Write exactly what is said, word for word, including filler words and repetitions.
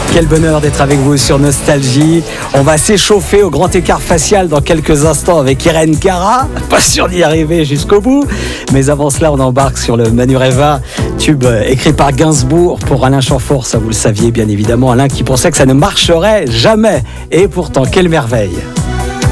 Quel bonheur d'être avec vous sur Nostalgie. On va s'échauffer au grand écart facial dans quelques instants avec Irène Cara. Pas sûr d'y arriver jusqu'au bout. Mais avant cela, on embarque sur le Manureva, tube écrit par Gainsbourg pour Alain Chamfort. Ça, vous le saviez bien évidemment. Alain qui pensait que ça ne marcherait jamais. Et pourtant, quelle merveille.